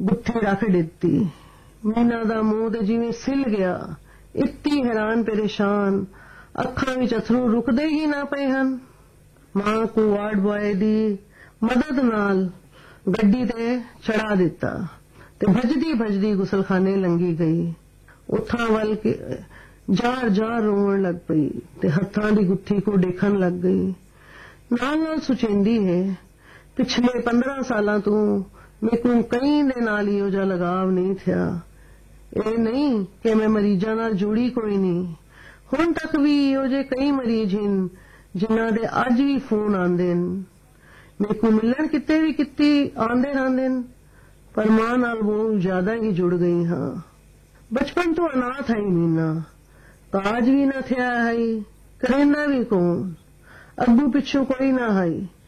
गुत्थी रख दिती। मीना दा मूंह ते जिवें सिल गया। इत्ती हैरान परेशान अखां विच अथरू रुकदे ही ना पए हन। मां को वार्ड बॉय दी मदद नाल गड्डी ते चढ़ा दिता ते भजदी भजदी गुसलखाने लंघी गई। उत्थां वल के जार जार रोवण लग पई ते हत्थां दी गुत्थी को देखण लग गई। नाल नाल सुचेंदी है पिछले 15 सालां तों मैनूं कई दे नाल इहो जिहा लगाव नहीं थिया। ਇਹ नहीं कि मैं मरीजां नाल जुड़ी कोई नहीं। हुण तक भी इहो जे कई मरीज हन जिन्हां दे अज भी फोन आंदे न। मेरे को मिलन किते भी किती आंदे रहंदे न, पर मां नाल बहुत ज्यादा ही जुड़ गई हाँ। बचपन तो अनाथ है मीना, काज भी ना थिया है, करेंदा भी कौन, अग्गू पिछू कोई ना है।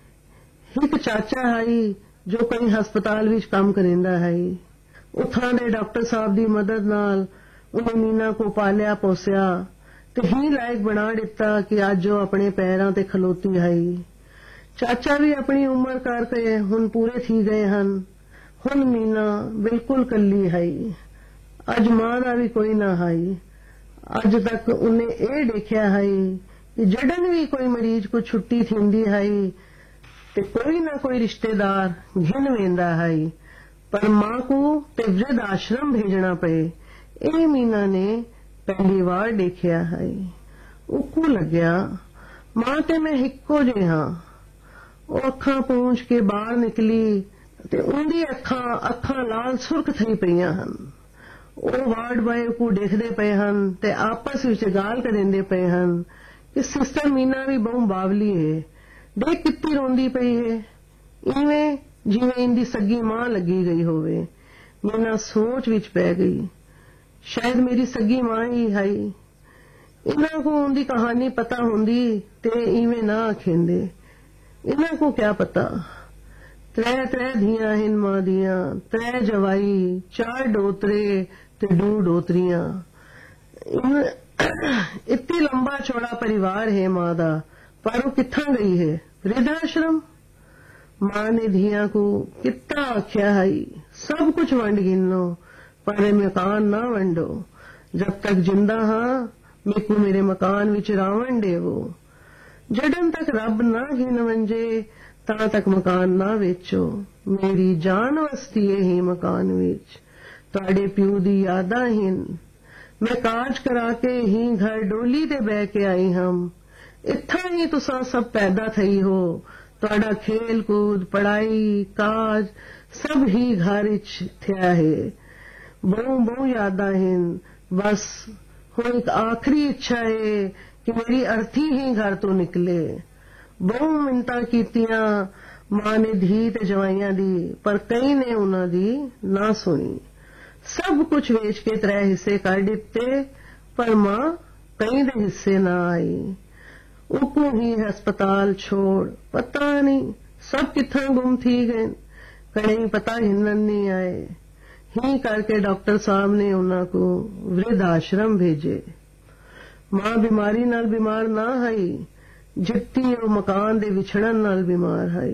एक चाचा है जो कई हस्पताल विच काम करेंदा है। उत्थां दे डॉक्टर साहब दी मदद नाल उन्हें मीना को पालिया पोसिया ते ही लायक बना दिता कि अज वो अपने पैरां ते खलोती है। चाचा भी अपनी उम्र करके हुण पूरे थी गए हन। हुण मीना बिल्कुल कल्ली है। अज मां दा भी कोई ना है। अज तक उन्हें ये देखिया है कि जडन भी कोई मरीज को छुट्टी थींदी है ते कोई ना कोई रिश्तेदार घिन वेंदा है, पर मां को ते वृद्ध आश्रम भेजना पे ए मीना ने पहली बार देखिया है। उकू लग्या मां ते मैं हिक्को जे हां। ओ अखां पूंछ के बाहर निकली ते उंदी अखां लाल सुर्ख थई पईयां हन। ओ वार्ड बॉय को देखदे पे हन ते आपस विच गाल करेंदे पे हन कि सिस्टर मीना भी बहु बावली है, देख कितनी रोंदी पई है, इवें जिवें इंदी सगी मां लगी गई होवे। मीना सोच विच पै गई, शायद मेरी सगी मां ही है। इन्हां को उनकी कहानी पता होंदी ते इवें ना आखेंदे। इन्हां को क्या पता, त्रै धियां हिन मां दियां, 3 जवाई, 4 डोतरे ते 2 डोतरियां। इतनी लंबा चौड़ा परिवार है मां दा, पर वो कित्थां गई है? वृद्धाश्रम। मां ने धियां को कितना आख्या है सब कुछ वंड गिनो, पर मकान ना वंडो। जब तक जिंदा हाँ मेको मेरे मकान विच रावण देवो। जडन तक रब ना गिन वंजे तां तक मकान ना वेचो। मेरी जान वसती है ही मकान विच, तुहाडे प्यू दी यादां हिन। मैं काज करा के ही घर डोली ते बह के आई हम। इत्थां ही तुसां सब पैदा थई हो। तुहाडा खेल कूद पढ़ाई काज सब ही घर विच थिया है। बहु यादां हिन। बस हुण एक आखिरी इच्छा है कि मेरी अर्थी ही घर तो निकले। बहु मिन्नतां कीतियां मां ने धी ते जवाइयां दी, पर कई ने उन्हां दी ना सुनी। सब कुछ वेच के 3 हिस्से कर दिते, पर मां कई दे हिस्से ना आई। उको ही हस्पताल छोड़ पता नहीं सब कित्थां गुम थी गए। कहीं पता हिन्नन नहीं आए। ही करके डॉक्टर साहब ने उन्हां को वृद्ध आश्रम भेजे। मां बीमारी नाल बीमार ना है, जित्ती और मकान दे विछड़न नाल बीमार है।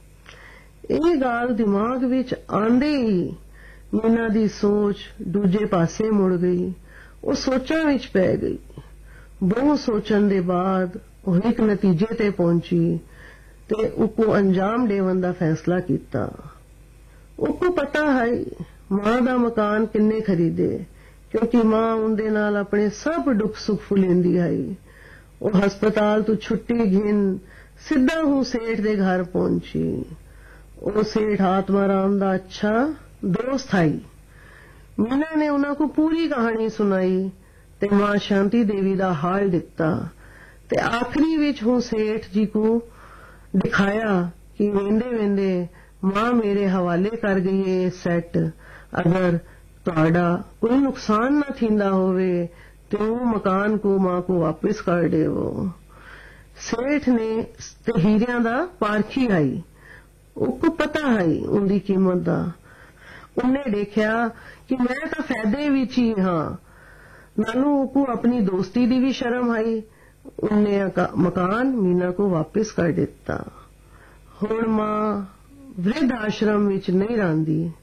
ये गाल दिमाग विच आंदे ही मीना दी सोच दूजे पासे मुड़ गई। वो सोचां विच पै गई। बहुत सोचन दे बाद वो एक नतीजे ते पहुंची ते उको अंजाम देवन दा फैसला कीता। उको पता है मां दा मकान किन्ने खरीदे, क्योंकि मां उनदे नाल अपने सब दुख सुख फुलेंदी है। वो हस्पताल तो छुट्टी घिन सीधा हूं सेठ दे घर पहुंची। वो सेठ आत्माराम दा अच्छा दोस्त है। मीना ने उन्हां को पूरी कहानी सुनाई ते मां शांति देवी दा हाल दिता ते आखिरी विच हूं सेठ जी को दिखाया कि वेंदे वेंदे मां मेरे हवाले कर गई है सेट। अगर तुहाडा कोई नुकसान ना थींदा होवे तो मकान को मां को वापस कर देवो। सेठ ने ते हीरियां दा पारखी आई। उनको पता है उनकी कीमत दा। उन्हें देखिया कि मैं तो फायदे विच ही हाँ। नानू को अपनी दोस्ती दी भी शर्म आई। उन्हें मकान मीना को वापस कर दिता। हुण मां वृद्ध आश्रम विच नहीं रहिंदी।